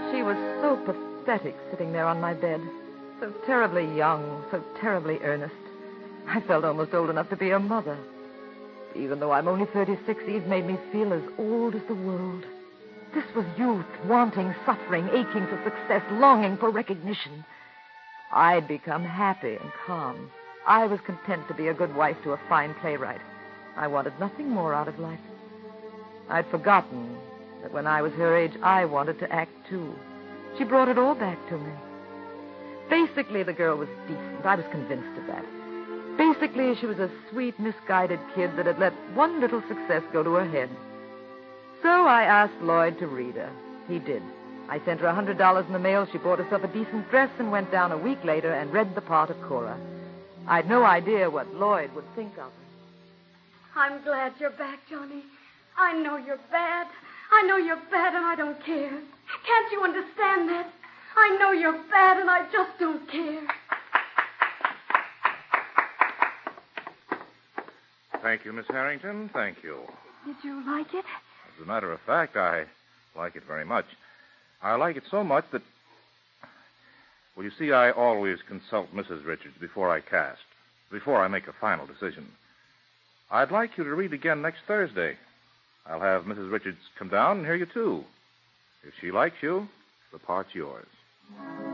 She was so pathetic sitting there on my bed. So terribly young, so terribly earnest. I felt almost old enough to be her mother. Even though I'm only 36, Eve made me feel as old as the world. This was youth, wanting, suffering, aching for success, longing for recognition. I'd become happy and calm. I was content to be a good wife to a fine playwright. I wanted nothing more out of life. I'd forgotten that when I was her age, I wanted to act too. She brought it all back to me. Basically, the girl was decent. I was convinced of that. Basically, she was a sweet, misguided kid that had let one little success go to her head. So I asked Lloyd to read her. He did. I sent her $100 in the mail. She bought herself a decent dress and went down a week later and read the part of Cora. I'd no idea what Lloyd would think of her. I'm glad you're back, Johnny. I know you're bad. I know you're bad, and I don't care. Can't you understand that? I know you're bad, and I just don't care. Thank you, Miss Harrington. Thank you. Did you like it? As a matter of fact, I like it very much. I like it so much that... Well, you see, I always consult Mrs. Richards before I cast, before I make a final decision. I'd like you to read again next Thursday. I'll have Mrs. Richards come down and hear you, too. If she likes you, the part's yours.